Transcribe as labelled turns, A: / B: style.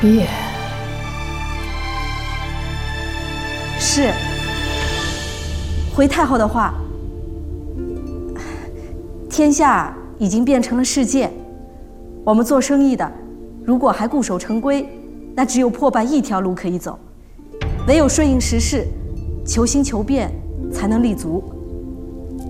A: 变。
B: 是。回太后的话，天下已经变成了世界，我们做生意的，如果还固守成规，那只有破败一条路可以走，唯有顺应时势，求新求变，才能立足。